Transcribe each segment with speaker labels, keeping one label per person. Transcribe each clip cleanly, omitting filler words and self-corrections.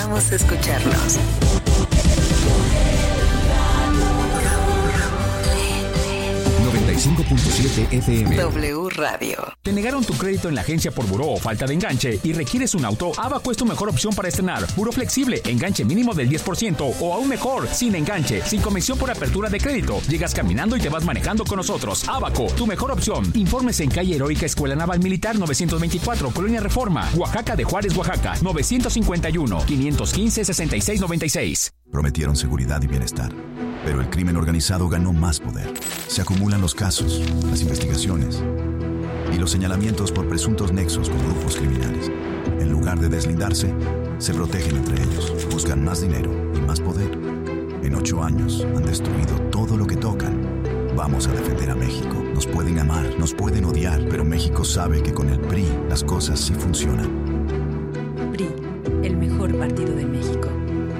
Speaker 1: Vamos a escucharnos.
Speaker 2: FM.
Speaker 1: W Radio.
Speaker 3: ¿Te negaron tu crédito en la agencia por buró o falta de enganche y requieres un auto? Abaco es tu mejor opción para estrenar. Buró flexible, enganche mínimo del 10% o aún mejor, sin enganche, sin comisión por apertura de crédito. Llegas caminando y te vas manejando con nosotros. Abaco, tu mejor opción. Informes en calle Heroica Escuela Naval Militar 924, Colonia Reforma, Oaxaca de Juárez, Oaxaca, 951-515-6696.
Speaker 4: Prometieron seguridad y bienestar, pero el crimen organizado ganó más poder. Se acumulan los casos, las investigaciones y los señalamientos por presuntos nexos con grupos criminales. En lugar de deslindarse, se protegen entre ellos, buscan más dinero y más poder. En 8 años han destruido todo lo que tocan. Vamos a defender a México. Nos pueden amar, nos pueden odiar, pero México sabe que con el PRI las cosas sí funcionan.
Speaker 5: PRI, el mejor partido de México.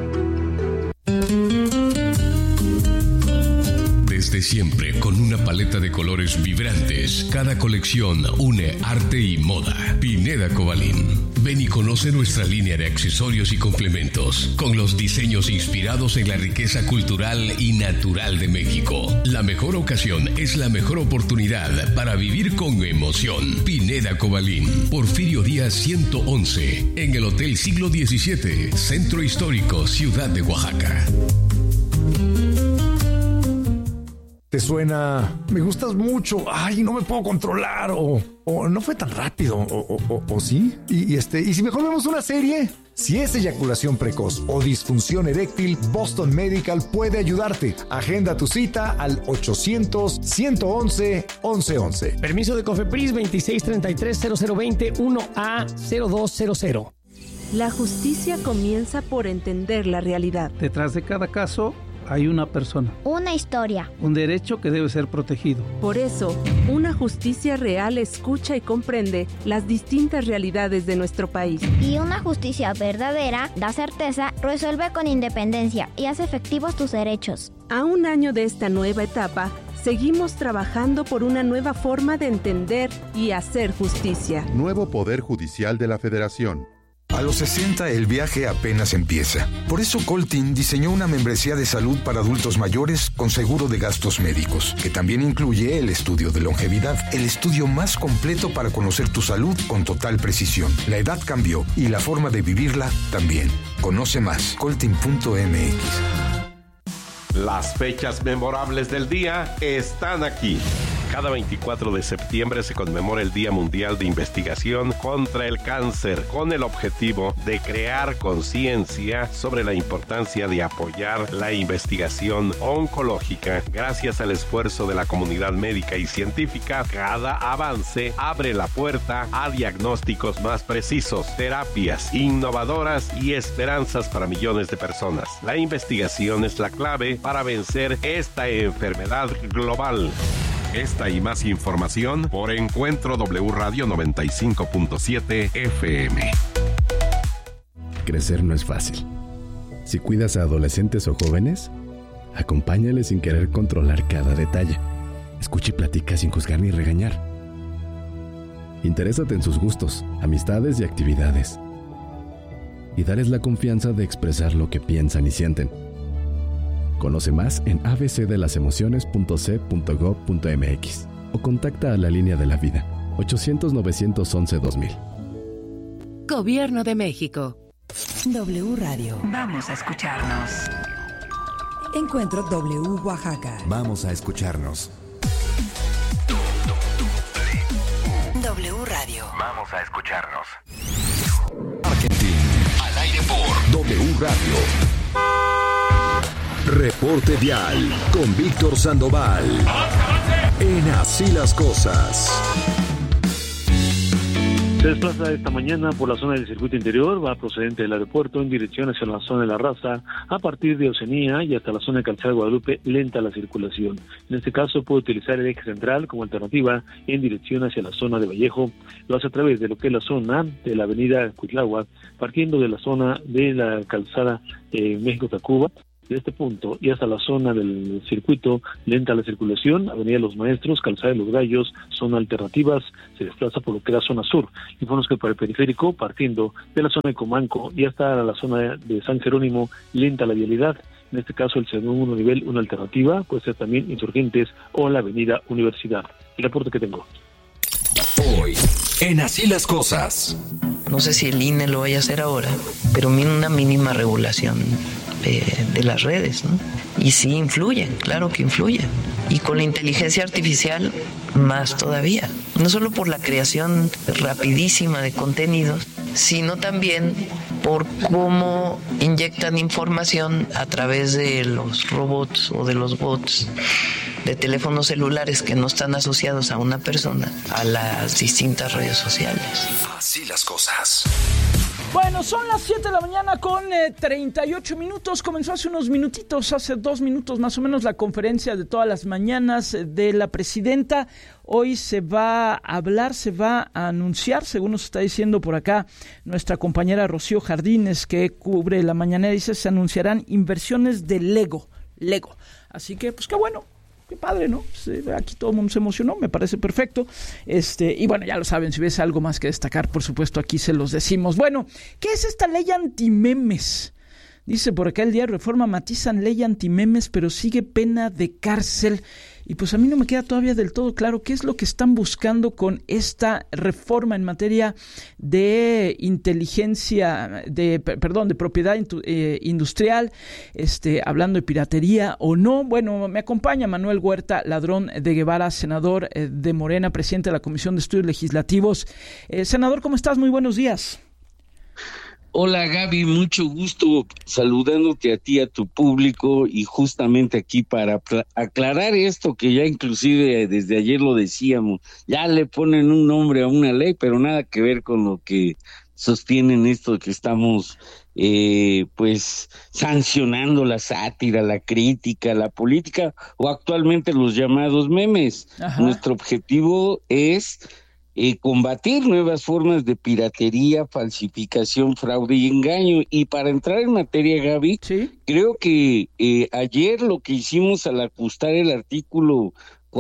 Speaker 6: Desde siempre, con una paleta de colores vibrantes, cada colección une arte y moda. Pineda Cobalín. Ven y conoce nuestra línea de accesorios y complementos, con los diseños inspirados en la riqueza cultural y natural de México. La mejor ocasión es la mejor oportunidad para vivir con emoción. Pineda Cobalín, Porfirio Díaz 111, en el Hotel Siglo XVII, Centro Histórico, Ciudad de Oaxaca.
Speaker 7: ¿Te suena? Me gustas mucho. Ay, no me puedo controlar. O no fue tan rápido. O sí. Y si mejor vemos una serie. Si es eyaculación precoz o disfunción eréctil, Boston Medical puede ayudarte. Agenda tu cita al 800-111-1111.
Speaker 8: Permiso de COFEPRIS 2633-0020-1A0200.
Speaker 9: La justicia comienza por entender la realidad.
Speaker 10: Detrás de cada caso hay una persona.
Speaker 11: Una historia.
Speaker 10: Un derecho que debe ser protegido.
Speaker 9: Por eso, una justicia real escucha y comprende las distintas realidades de nuestro país.
Speaker 11: Y una justicia verdadera da certeza, resuelve con independencia y hace efectivos tus derechos.
Speaker 9: A un año de esta nueva etapa, seguimos trabajando por una nueva forma de entender y hacer justicia.
Speaker 12: Nuevo Poder Judicial de la Federación.
Speaker 13: A los 60 el viaje apenas empieza. Por eso Coltin diseñó una membresía de salud para adultos mayores con seguro de gastos médicos, que también incluye el estudio de longevidad, el estudio más completo para conocer tu salud con total precisión. La edad cambió y la forma de vivirla también. Conoce más, coltin.mx.
Speaker 14: Las fechas memorables del día están aquí. Cada 24 de septiembre se conmemora el Día Mundial de Investigación contra el Cáncer, con el objetivo de crear conciencia sobre la importancia de apoyar la investigación oncológica. Gracias al esfuerzo de la comunidad médica y científica, cada avance abre la puerta a diagnósticos más precisos, terapias innovadoras y esperanzas para millones de personas. La investigación es la clave para vencer esta enfermedad global. Esta y más información por Encuentro W Radio 95.7 FM.
Speaker 15: Crecer no es fácil. Si cuidas a adolescentes o jóvenes, acompáñales sin querer controlar cada detalle. Escucha y platica sin juzgar ni regañar. Interésate en sus gustos, amistades y actividades. Y dales la confianza de expresar lo que piensan y sienten. Conoce más en abcdelasemociones.c.gov.mx o contacta a la Línea de la Vida, 800-911-2000.
Speaker 1: Gobierno de México.
Speaker 5: W Radio.
Speaker 1: Vamos a escucharnos.
Speaker 5: Encuentro W Oaxaca.
Speaker 2: Vamos a escucharnos.
Speaker 1: W Radio.
Speaker 2: Vamos a escucharnos. Argentina. Al aire por W Radio. Reporte Vial con Víctor Sandoval. En Así las Cosas.
Speaker 16: Se desplaza esta mañana por la zona del circuito interior, va procedente del aeropuerto en dirección hacia la zona de La Raza, a partir de Oceanía y hasta la zona de Calzada de Guadalupe, lenta la circulación. En este caso puede utilizar el eje central como alternativa en dirección hacia la zona de Vallejo. Lo hace a través de lo que es la zona de la avenida Cuitláhuac, partiendo de la zona de la calzada México-Tacuba, De este punto y hasta la zona del circuito lenta la circulación, Avenida Los Maestros, Calzada de los Gallos, zona alternativas, se desplaza por lo que era zona sur. Informamos que para el periférico, partiendo de la zona de Comanco y hasta la zona de San Jerónimo, lenta la vialidad. En este caso, el segundo nivel, una alternativa, puede ser también Insurgentes o la Avenida Universidad. El reporte que tengo.
Speaker 2: Hoy, en Así las Cosas.
Speaker 17: No sé si el INE lo vaya a hacer ahora, pero una mínima regulación de las redes, ¿no? Y sí influyen, claro que influyen. Y con la inteligencia artificial, más todavía. No solo por la creación rapidísima de contenidos, sino también por cómo inyectan información a través de los robots o de los bots de teléfonos celulares que no están asociados a una persona, a las distintas redes sociales.
Speaker 2: Así las cosas.
Speaker 18: Bueno, son las 7 de la mañana con 38 minutos. Comenzó hace unos minutitos, hace 2 minutos más o menos, la conferencia de todas las mañanas de la presidenta. Hoy se va a hablar, se va a anunciar, según nos está diciendo por acá nuestra compañera Rocío Jardines, que cubre la mañanera, dice, se anunciarán inversiones de Lego. Así que, pues qué bueno. Qué padre, ¿no? Aquí todo el mundo se emocionó, me parece perfecto. Y bueno, ya lo saben, si ves algo más que destacar, por supuesto, aquí se los decimos. Bueno, ¿qué es esta ley antimemes? Dice por acá el diario Reforma, matizan ley antimemes, pero sigue pena de cárcel. Y pues a mí no me queda todavía del todo claro qué es lo que están buscando con esta reforma en materia de de propiedad industrial, hablando de piratería o no. Bueno, me acompaña Manuel Huerta Ladrón de Guevara, senador de Morena, presidente de la Comisión de Estudios Legislativos. Senador, ¿cómo estás? Muy buenos días.
Speaker 19: Hola Gaby, mucho gusto saludándote a ti, a tu público, y justamente aquí para aclarar esto que ya inclusive desde ayer lo decíamos, ya le ponen un nombre a una ley, pero nada que ver con lo que sostienen esto que estamos pues sancionando la sátira, la crítica, la política o actualmente los llamados memes. Ajá. Nuestro objetivo es combatir nuevas formas de piratería, falsificación, fraude y engaño. Y para entrar en materia, Gaby, ¿sí? Creo que ayer lo que hicimos al ajustar el artículo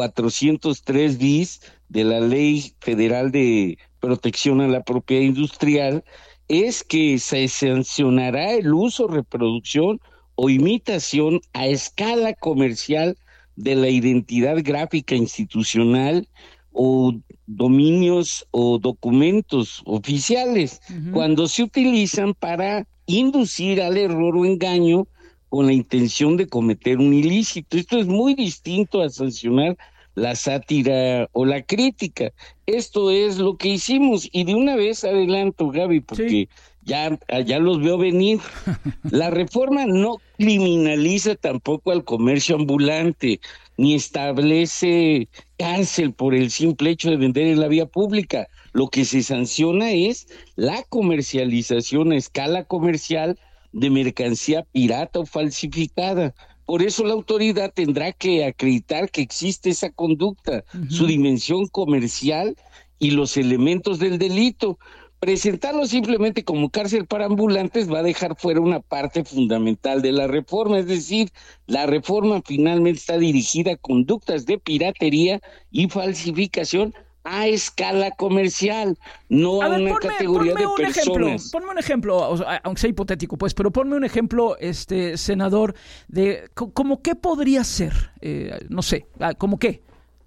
Speaker 19: 403 bis de la Ley Federal de Protección a la Propiedad Industrial es que se sancionará el uso, reproducción o imitación a escala comercial de la identidad gráfica institucional o dominios o documentos oficiales, cuando se utilizan para inducir al error o engaño con la intención de cometer un ilícito. Esto es muy distinto a sancionar la sátira o la crítica. Esto es lo que hicimos, y de una vez adelanto, Gaby, porque sí, ya los veo venir. La reforma no criminaliza tampoco al comercio ambulante, ni establece cárcel por el simple hecho de vender en la vía pública. Lo que se sanciona es la comercialización a escala comercial de mercancía pirata o falsificada. Por eso la autoridad tendrá que acreditar que existe esa conducta, su dimensión comercial y los elementos del delito. Presentarlo simplemente como cárcel para ambulantes va a dejar fuera una parte fundamental de la reforma, es decir, la reforma finalmente está dirigida a conductas de piratería y falsificación a escala comercial, no a una categoría de personas.
Speaker 18: Ponme un ejemplo, aunque sea hipotético, pues, pero ponme un ejemplo, senador, de ¿cómo qué podría ser? No sé, ¿cómo qué?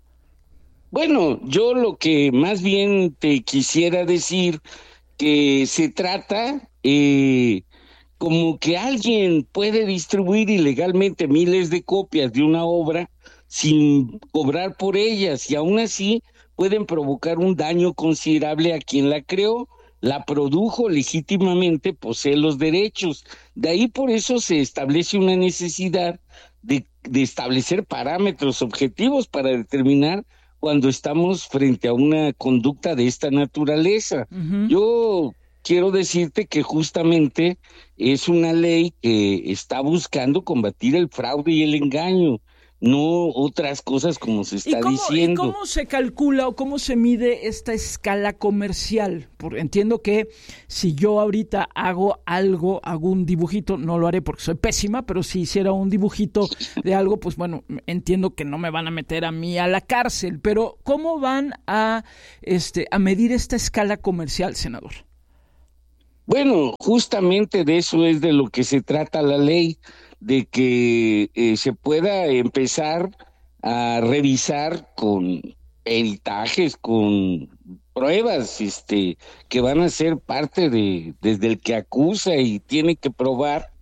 Speaker 19: Bueno, yo lo que más bien te quisiera decir que se trata como que alguien puede distribuir ilegalmente miles de copias de una obra sin cobrar por ellas, y aún así pueden provocar un daño considerable a quien la creó, la produjo legítimamente, posee los derechos. De ahí por eso se establece una necesidad de establecer parámetros objetivos para determinar cuando estamos frente a una conducta de esta naturaleza. Yo quiero decirte que justamente es una ley que está buscando combatir el fraude y el engaño. no otras cosas como se está diciendo.
Speaker 18: ¿Y cómo se calcula o cómo se mide esta escala comercial? Porque entiendo que si yo ahorita hago un dibujito, no lo haré porque soy pésima, pero si hiciera un dibujito de algo, pues bueno, entiendo que no me van a meter a mí a la cárcel, pero ¿cómo van a medir esta escala comercial, senador?
Speaker 19: Bueno, justamente de eso es de lo que se trata la ley, de que se pueda empezar a revisar con peritajes, con pruebas que van a ser parte desde el que acusa y tiene que probar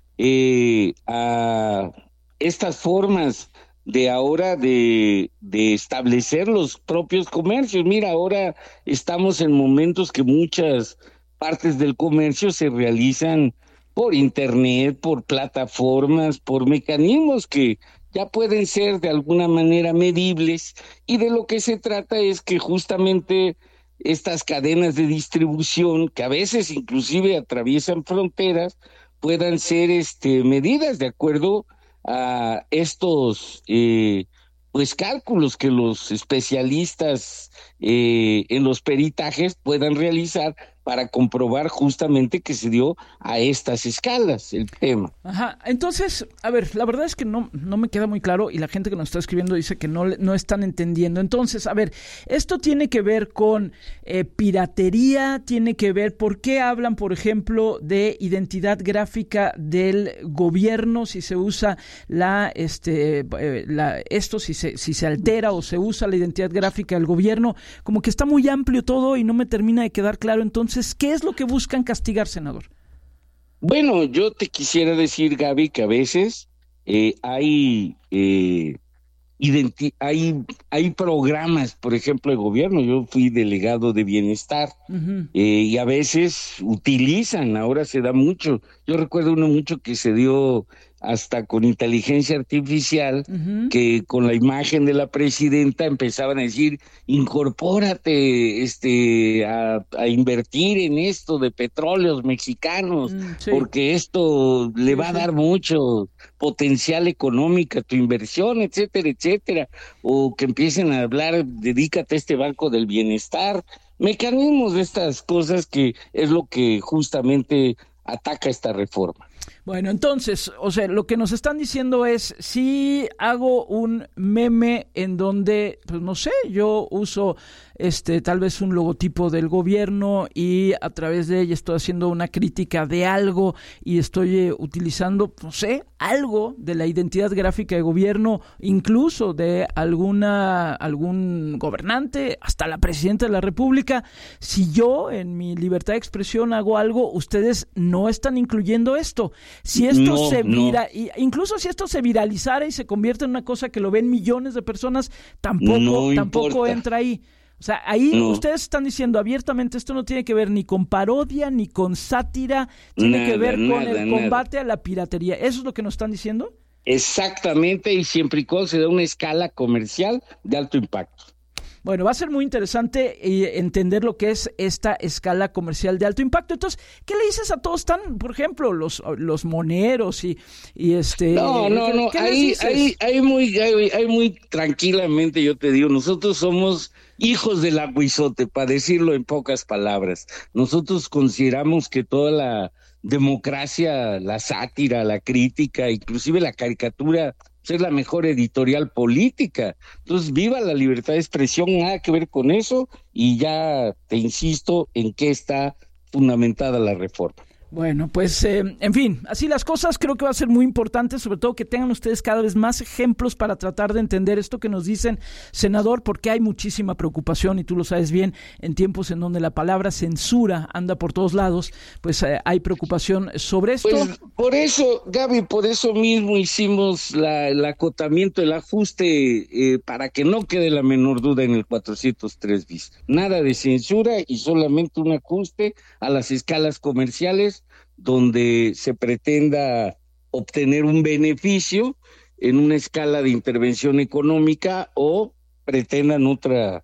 Speaker 19: a estas formas de ahora de establecer los propios comercios. Mira, ahora estamos en momentos que muchas partes del comercio se realizan por internet, por plataformas, por mecanismos que ya pueden ser de alguna manera medibles, y de lo que se trata es que justamente estas cadenas de distribución, que a veces inclusive atraviesan fronteras, puedan ser medidas de acuerdo a estos pues cálculos que los especialistas en los peritajes puedan realizar para comprobar justamente que se dio a estas escalas el tema.
Speaker 18: Ajá, entonces, a ver, la verdad es que no me queda muy claro y la gente que nos está escribiendo dice que no están entendiendo. Entonces, a ver, esto tiene que ver con piratería, tiene que ver, ¿por qué hablan, por ejemplo, de identidad gráfica del gobierno si se usa si se altera o se usa la identidad gráfica del gobierno? Como que está muy amplio todo y no me termina de quedar claro. Entonces, ¿qué es lo que buscan castigar, senador?
Speaker 19: Bueno, yo te quisiera decir, Gaby, que a veces hay programas, por ejemplo, de gobierno. Yo fui delegado de bienestar, uh-huh, y a veces utilizan, ahora se da mucho. Yo recuerdo uno mucho que se dio hasta con inteligencia artificial, uh-huh, que con la imagen de la presidenta empezaban a decir, incorpórate a invertir en esto de petróleos mexicanos, sí, porque esto le va a dar mucho potencial económico a tu inversión, etcétera, etcétera, o que empiecen a hablar, dedícate a este banco del bienestar, mecanismos de estas cosas que es lo que justamente ataca esta reforma.
Speaker 18: Bueno, entonces, o sea, lo que nos están diciendo es, si hago un meme en donde, pues no sé, yo uso tal vez un logotipo del gobierno y a través de ella estoy haciendo una crítica de algo y estoy utilizando, no sé, algo de la identidad gráfica de gobierno, incluso de algún gobernante, hasta la presidenta de la República. Si yo en mi libertad de expresión hago algo, ustedes no están incluyendo esto. Si esto incluso si esto se viralizara y se convierte en una cosa que lo ven millones de personas, tampoco entra ahí. O sea, ahí ustedes están diciendo abiertamente, esto no tiene que ver ni con parodia ni con sátira, tiene que ver con el combate a la piratería. ¿Eso es lo que nos están diciendo?
Speaker 19: Exactamente, y siempre y cuando se da una escala comercial de alto impacto.
Speaker 18: Bueno, va a ser muy interesante entender lo que es esta escala comercial de alto impacto. Entonces, ¿qué le dices a todos por ejemplo, los moneros y
Speaker 19: No, ahí muy tranquilamente yo te digo, nosotros somos hijos del aguizote, para decirlo en pocas palabras. Nosotros consideramos que toda la democracia, la sátira, la crítica, inclusive la caricatura, es la mejor editorial política. Entonces, viva la libertad de expresión, nada que ver con eso, y ya te insisto en qué está fundamentada la reforma.
Speaker 18: Bueno, pues, en fin, así las cosas. Creo que va a ser muy importante, sobre todo que tengan ustedes cada vez más ejemplos para tratar de entender esto que nos dicen, senador, porque hay muchísima preocupación, y tú lo sabes bien, en tiempos en donde la palabra censura anda por todos lados, pues hay preocupación sobre esto.
Speaker 19: Pues por eso, Gaby, por eso mismo hicimos el acotamiento, el ajuste, para que no quede la menor duda en el 403 bis. Nada de censura y solamente un ajuste a las escalas comerciales donde se pretenda obtener un beneficio en una escala de intervención económica o pretendan otra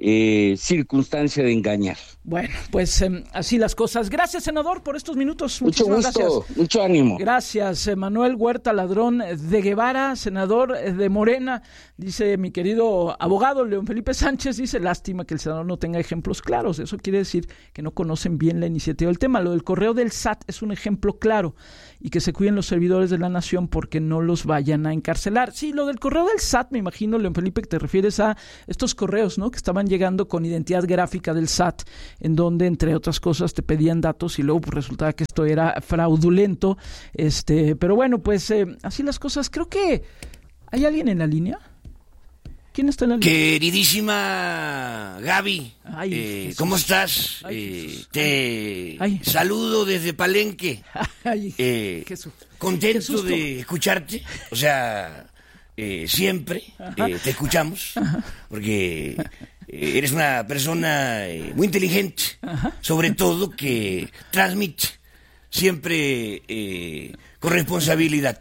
Speaker 19: circunstancia de engañar.
Speaker 18: Bueno, pues así las cosas. Gracias, senador, por estos minutos.
Speaker 19: Mucho gusto,
Speaker 18: gracias.
Speaker 19: Mucho ánimo.
Speaker 18: Gracias, Manuel Huerta Ladrón de Guevara, senador de Morena. Dice mi querido abogado León Felipe Sánchez, dice, lástima que el senador no tenga ejemplos claros. Eso quiere decir que no conocen bien la iniciativa del tema. Lo del correo del SAT es un ejemplo claro, y que se cuiden los servidores de la nación porque no los vayan a encarcelar. Sí, lo del correo del SAT, me imagino, León Felipe, que te refieres a estos correos, ¿no?, que estaban llegando con identidad gráfica del SAT, en donde, entre otras cosas, te pedían datos y luego pues, resultaba que esto era fraudulento. Pero bueno, pues así las cosas. Creo que hay alguien en la línea. ¿Quién está en la línea?
Speaker 20: Queridísima Gaby, ¿cómo estás? Te saludo desde Palenque. Contento de escucharte. O sea, siempre te escuchamos, porque eres una persona muy inteligente, sobre todo que transmite siempre con responsabilidad.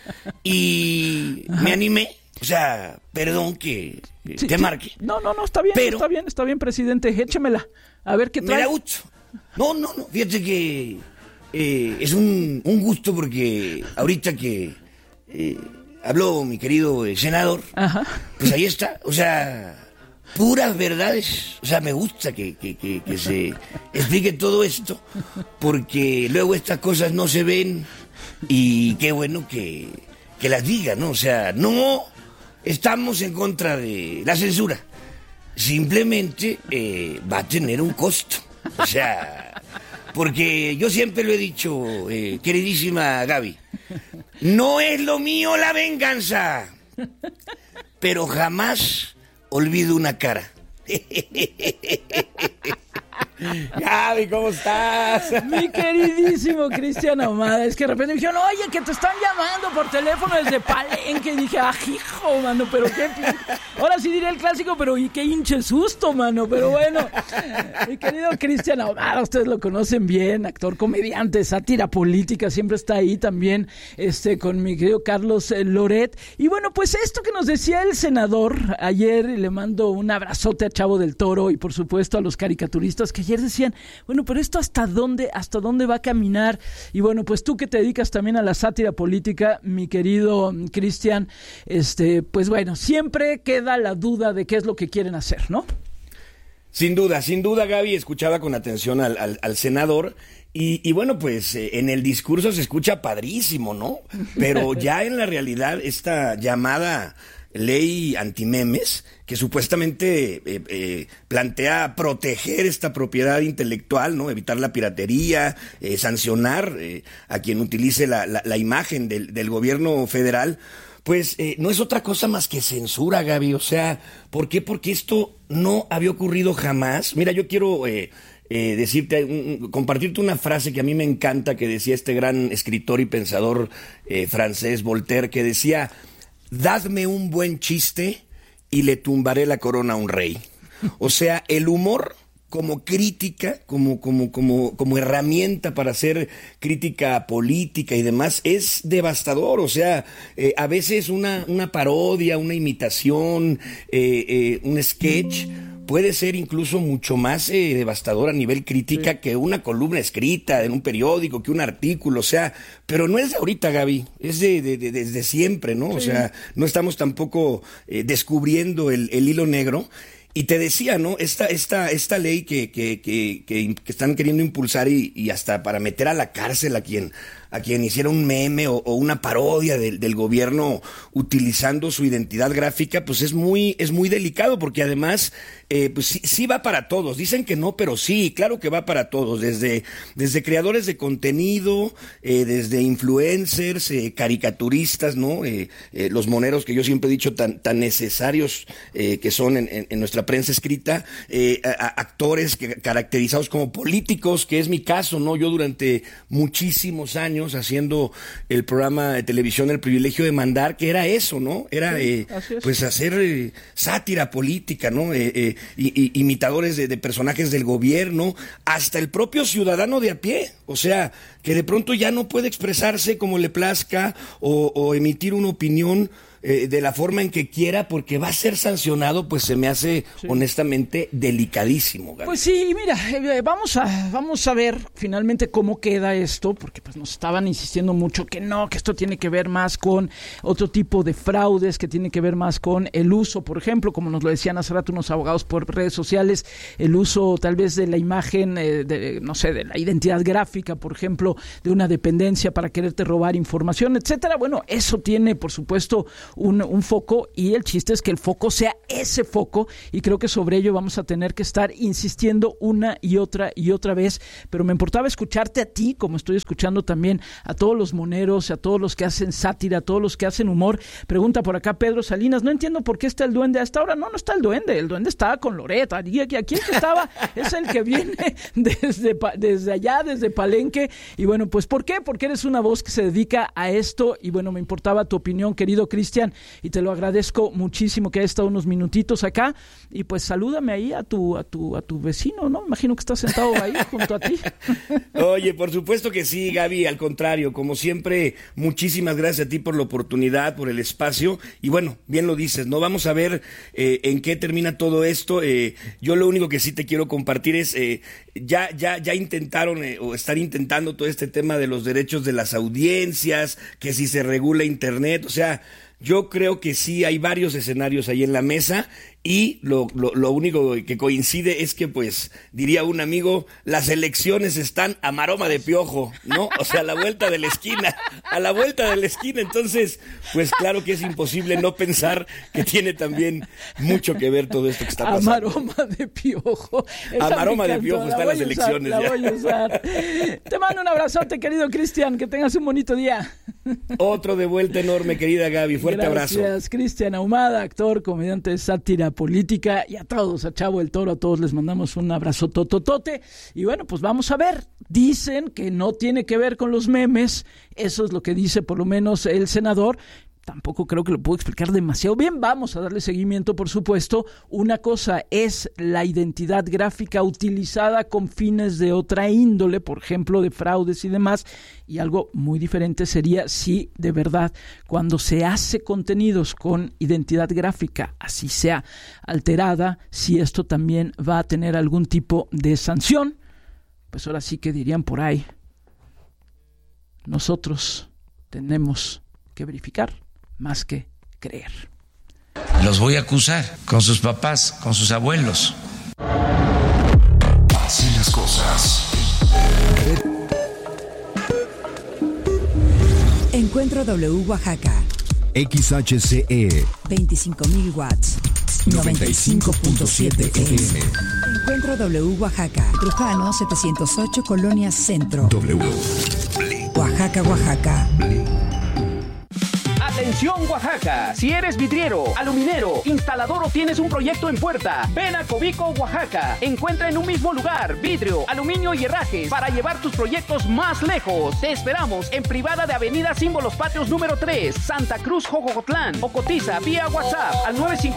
Speaker 20: Y me animé. O sea, perdón que te marque.
Speaker 18: No, está bien, pero, está bien, presidente, échamela. A ver qué trae.
Speaker 20: Me da gusto. No, fíjate que es un gusto porque ahorita que habló mi querido senador, pues ahí está, o sea, puras verdades. O sea, me gusta que se explique todo esto, porque luego estas cosas no se ven y qué bueno que las digan, ¿no? O sea, no estamos en contra de la censura. Simplemente va a tener un costo. O sea, porque yo siempre lo he dicho, queridísima Gaby, no es lo mío la venganza, pero jamás olvido una cara.
Speaker 21: Gaby, ¿cómo estás?
Speaker 18: Mi queridísimo Cristian Ahumada. Es que de repente me dijeron, oye, que te están llamando por teléfono desde Palenque. Y dije, hijo, mano, pero qué... Ahora sí diría el clásico, pero y qué hinche susto, mano. Pero bueno, mi querido Cristian Ahumada, ustedes lo conocen bien, actor, comediante, sátira política, siempre está ahí también, con mi querido Carlos Loret. Y bueno, pues esto que nos decía el senador ayer, le mando un abrazote a Chavo del Toro y por supuesto a los caricaturistas que ayer decían, bueno, pero esto hasta dónde va a caminar. Y bueno, pues tú que te dedicas también a la sátira política, mi querido Cristian, pues bueno, siempre queda la duda de qué es lo que quieren hacer, ¿no?
Speaker 20: Sin duda, Gaby, escuchaba con atención al senador y bueno, pues en el discurso se escucha padrísimo, ¿no? Pero ya en la realidad esta llamada ley antimemes, que supuestamente plantea proteger esta propiedad intelectual, ¿no? Evitar la piratería, sancionar a quien utilice la imagen del gobierno federal, pues no es otra cosa más que censura, Gaby. O sea, ¿por qué? Porque esto no había ocurrido jamás. Mira, yo quiero compartirte una frase que a mí me encanta, que decía este gran escritor y pensador francés, Voltaire, que decía: dadme un buen chiste y le tumbaré la corona a un rey. O sea, el humor como crítica, como herramienta para hacer crítica política y demás, es devastador. O sea, a veces una parodia, una imitación, un sketch puede ser incluso mucho más devastador a nivel crítica que una columna escrita en un periódico, que un artículo, o sea, pero no es de ahorita, Gaby, es desde siempre, ¿no? Sí. O sea, no estamos tampoco descubriendo el hilo negro. Y te decía, ¿no? Esta ley que están queriendo impulsar y hasta para meter a la cárcel a quien hiciera un meme o una parodia del gobierno utilizando su identidad gráfica, pues es muy delicado, porque además pues sí va para todos. Dicen que no, pero sí, claro que va para todos, desde creadores de contenido, desde influencers, caricaturistas, ¿no? Los moneros que yo siempre he dicho tan necesarios que son en nuestra prensa escrita, actores caracterizados como políticos, que es mi caso, ¿no? Yo durante muchísimos años haciendo el programa de televisión El Privilegio de Mandar, que era eso, ¿no? Era pues hacer sátira política, ¿no? Imitadores de personajes del gobierno, hasta el propio ciudadano de a pie, o sea, que de pronto ya no puede expresarse como le plazca o emitir una opinión de la forma en que quiera, porque va a ser sancionado, pues se me hace honestamente delicadísimo, Gaby.
Speaker 18: Pues sí, mira, vamos a ver finalmente cómo queda esto, porque pues nos estaban insistiendo mucho que no, que esto tiene que ver más con otro tipo de fraudes, que tiene que ver más con el uso, por ejemplo, como nos lo decían hace rato unos abogados por redes sociales, el uso tal vez de la imagen, de la identidad gráfica, por ejemplo, de una dependencia para quererte robar información, etcétera. Bueno, eso tiene, por supuesto, un foco, y el chiste es que el foco sea ese foco, y creo que sobre ello vamos a tener que estar insistiendo una y otra vez. Pero me importaba escucharte a ti, como estoy escuchando también a todos los moneros, a todos los que hacen sátira, a todos los que hacen humor. Pregunta por acá Pedro Salinas, no entiendo por qué está el duende hasta ahora. No está el duende estaba con Loreta, y aquí el que estaba es el que viene desde allá, desde Palenque. Y bueno, pues ¿por qué? Porque eres una voz que se dedica a esto, y bueno, me importaba tu opinión, querido Cristian, y te lo agradezco muchísimo que hayas estado unos minutitos acá. Y pues salúdame ahí a tu vecino, ¿no? Me imagino que está sentado ahí junto a ti.
Speaker 20: Oye, por supuesto que sí, Gaby, al contrario, como siempre, muchísimas gracias a ti por la oportunidad, por el espacio, y bueno, bien lo dices, ¿no? Vamos a ver en qué termina todo esto. Yo lo único que sí te quiero compartir es, ya intentaron o están intentando todo este tema de los derechos de las audiencias, que si se regula internet, o sea, yo creo que sí hay varios escenarios ahí en la mesa, y lo único que coincide es que, pues, diría un amigo, las elecciones están a maroma de piojo, ¿no? O sea, a la vuelta de la esquina, entonces, pues claro que es imposible no pensar que tiene también mucho que ver todo esto que está pasando.
Speaker 18: A maroma de piojo.
Speaker 20: A maroma de piojo están las elecciones.
Speaker 18: La voy a usar. Te mando un abrazote, querido Cristian, que tengas un bonito día.
Speaker 20: Otro de vuelta enorme, querida Gaby, fuerte abrazo.
Speaker 18: Gracias, Cristian Ahumada, actor, comediante de sátira política, y a todos, a Chavo el Toro, a todos les mandamos un abrazo tototote. Y bueno, pues vamos a ver, dicen que no tiene que ver con los memes, eso es lo que dice por lo menos el senador. Tampoco creo que lo puedo explicar demasiado bien. Vamos a darle seguimiento, por supuesto. Una cosa es la identidad gráfica utilizada con fines de otra índole, por ejemplo, de fraudes y demás. Y algo muy diferente sería si de verdad, cuando se hace contenidos con identidad gráfica, así sea alterada, si esto también va a tener algún tipo de sanción. Pues ahora sí que dirían por ahí, nosotros tenemos que verificar más que creer.
Speaker 3: Los voy a acusar con sus papás, con sus abuelos.
Speaker 2: Así las cosas.
Speaker 5: Encuentro W Oaxaca.
Speaker 2: XHCE
Speaker 5: 25,000 watts. 95.7 FM. Encuentro W Oaxaca. Trujano 708, Colonia Centro.
Speaker 2: W.
Speaker 5: Oaxaca, Oaxaca.
Speaker 22: Atención Oaxaca, si eres vidriero, aluminero, instalador o tienes un proyecto en puerta, ven a Cobico, Oaxaca. Encuentra en un mismo lugar vidrio, aluminio y herrajes para llevar tus proyectos más lejos. Te esperamos en Privada de Avenida Símbolos Patrios número 3, Santa Cruz, Jojocotlán, o cotiza vía WhatsApp al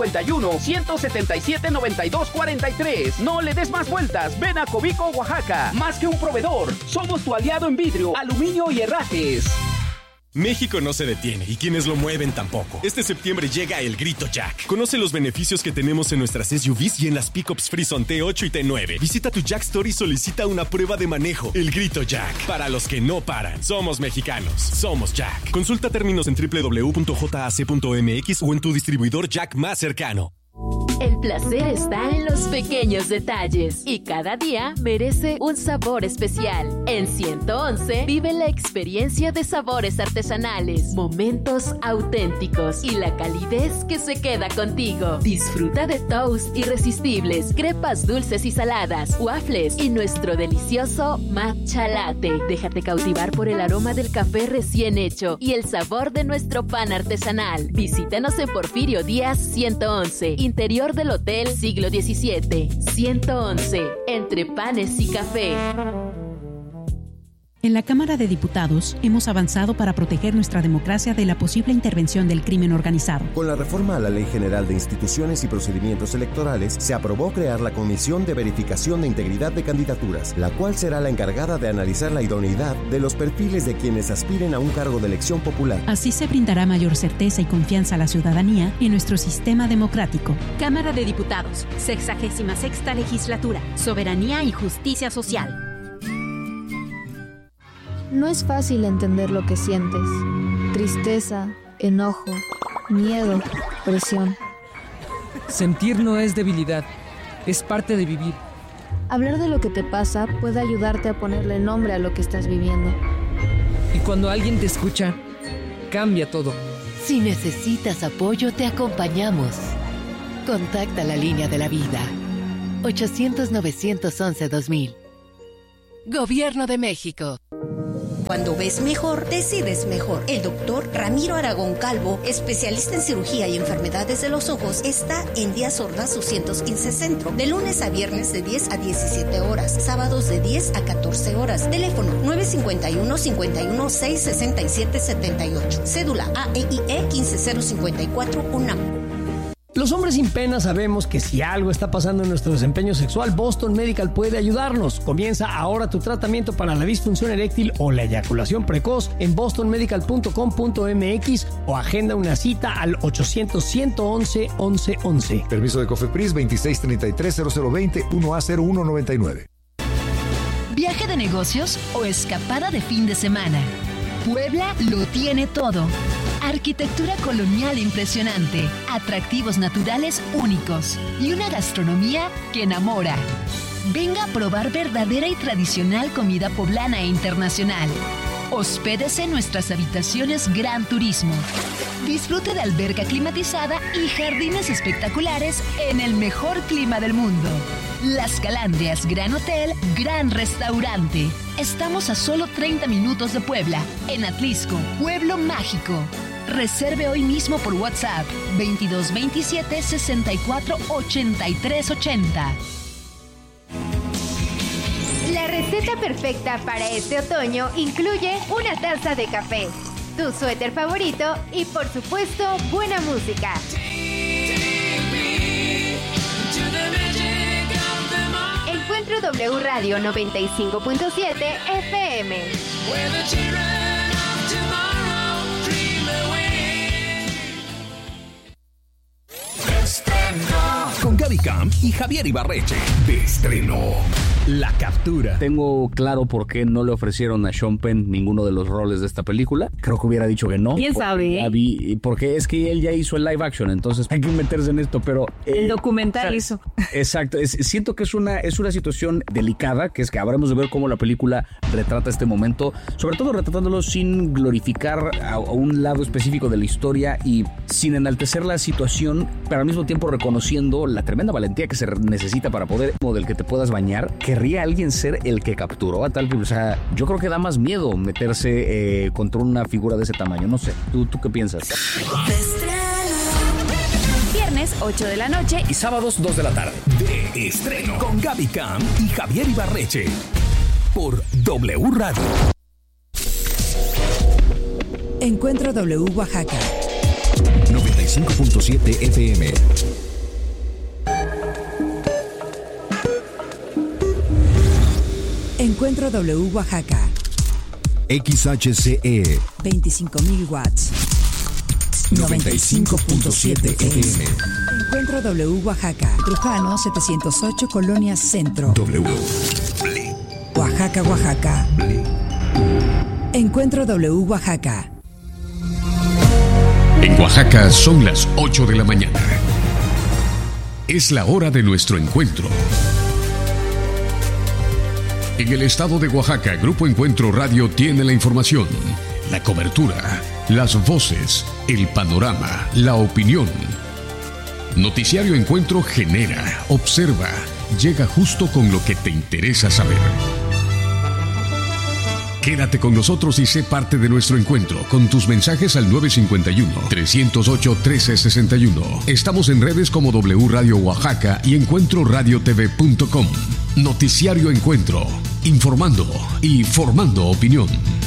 Speaker 22: 951-177-9243. No le des más vueltas, ven a Cobico, Oaxaca. Más que un proveedor, somos tu aliado en vidrio, aluminio y herrajes.
Speaker 23: México no se detiene y quienes lo mueven tampoco. Este septiembre llega el Grito Jack. Conoce los beneficios que tenemos en nuestras SUVs y en las pickups Frison T8 y T9. Visita tu Jack Store y solicita una prueba de manejo. El Grito Jack. Para los que no paran. Somos mexicanos. Somos Jack. Consulta términos en www.jac.mx o en tu distribuidor Jack más cercano.
Speaker 24: El placer está en los pequeños detalles y cada día merece un sabor especial. En 111 vive la experiencia de sabores artesanales, momentos auténticos y la calidez que se queda contigo. Disfruta de toast irresistibles, crepas dulces y saladas, waffles y nuestro delicioso matcha latte. Déjate cautivar por el aroma del café recién hecho y el sabor de nuestro pan artesanal. Visítanos en Porfirio Díaz 111, interior del Hotel Siglo XVII. 111, entre panes y café.
Speaker 4: En la Cámara de Diputados hemos avanzado para proteger nuestra democracia de la posible intervención del crimen organizado.
Speaker 6: Con la reforma a la Ley General de Instituciones y Procedimientos Electorales, se aprobó crear la Comisión de Verificación de Integridad de Candidaturas, la cual será la encargada de analizar la idoneidad de los perfiles de quienes aspiren a un cargo de elección popular.
Speaker 4: Así se brindará mayor certeza y confianza a la ciudadanía en nuestro sistema democrático.
Speaker 7: Cámara de Diputados, 66ª Legislatura, Soberanía y Justicia Social.
Speaker 8: No es fácil entender lo que sientes. Tristeza, enojo, miedo, presión.
Speaker 25: Sentir no es debilidad, es parte de vivir.
Speaker 8: Hablar de lo que te pasa puede ayudarte a ponerle nombre a lo que estás viviendo.
Speaker 25: Y cuando alguien te escucha, cambia todo.
Speaker 1: Si necesitas apoyo, te acompañamos. Contacta la línea de la vida. 800-911-2000. Gobierno de México.
Speaker 26: Cuando ves mejor, decides mejor. El doctor Ramiro Aragón Calvo, especialista en cirugía y enfermedades de los ojos, está en Díaz Ordaz 215 Centro, de lunes a viernes de 10 a 17 horas, sábados de 10 a 14 horas. Teléfono 951-51-667-78. Cédula AEIE 15054 UNAM.
Speaker 27: Los hombres sin pena sabemos que si algo está pasando en nuestro desempeño sexual, Boston Medical puede ayudarnos. Comienza ahora tu tratamiento para la disfunción eréctil o la eyaculación precoz en bostonmedical.com.mx o agenda una cita al 800-111-1111.
Speaker 28: Permiso de COFEPRIS 2633-0020 1A0199.
Speaker 29: ¿Viaje de negocios o escapada de fin de semana? Puebla lo tiene todo. Arquitectura colonial impresionante, atractivos naturales únicos y una gastronomía que enamora. Venga a probar verdadera y tradicional comida poblana e internacional. Hospédese en nuestras habitaciones Gran Turismo. Disfrute de alberca climatizada y jardines espectaculares en el mejor clima del mundo. Las Calandrias Gran Hotel, Gran Restaurante. Estamos a solo 30 minutos de Puebla, en Atlisco, Pueblo Mágico. Reserve hoy mismo por WhatsApp 2227 64 83 80.
Speaker 30: La receta perfecta para este otoño incluye una taza de café, tu suéter favorito y, por supuesto, buena música. Encuentro W Radio 95.7 FM.
Speaker 2: Con Gaby Camp y Javier Ibarreche. De estreno. La Captura.
Speaker 31: Tengo claro por qué no le ofrecieron a Sean Penn ninguno de los roles de esta película. Creo que hubiera dicho que no.
Speaker 32: ¿Quién sabe?
Speaker 31: Porque es que él ya hizo el live action, entonces hay que meterse en esto, pero...
Speaker 32: el documental hizo.
Speaker 31: Exacto. Siento que es una situación delicada, que es que habremos de ver cómo la película retrata este momento, sobre todo retratándolo sin glorificar a un lado específico de la historia y sin enaltecer la situación, pero al mismo tiempo reconociendo la tremenda valentía que se necesita para poder, como del que te puedas bañar. ¿Querría alguien ser el que capturó a tal? O sea, yo creo que da más miedo meterse contra una figura de ese tamaño. No sé, ¿tú qué piensas?
Speaker 30: Viernes 8 de la noche
Speaker 2: y sábados 2 de la tarde. De estreno. Con Gaby Camp y Javier Ibarreche. Por W Radio.
Speaker 5: Encuentro W Oaxaca.
Speaker 2: 95.7 FM.
Speaker 5: Encuentro W Oaxaca.
Speaker 2: XHCE
Speaker 5: 25.000 watts.
Speaker 2: 95.7 FM.
Speaker 5: Encuentro W Oaxaca. Trujano 708 Colonia Centro.
Speaker 2: W.
Speaker 5: Oaxaca, Oaxaca. Encuentro W Oaxaca.
Speaker 2: En Oaxaca son las 8 de la mañana. Es la hora de nuestro encuentro. En el estado de Oaxaca, Grupo Encuentro Radio tiene la información, la cobertura, las voces, el panorama, la opinión. Noticiario Encuentro genera, observa, llega justo con lo que te interesa saber. Quédate con nosotros y sé parte de nuestro encuentro con tus mensajes al 951-308-1361. Estamos en redes como W Radio Oaxaca y EncuentroRadiotV.com. Noticiario Encuentro. informando y formando opinión.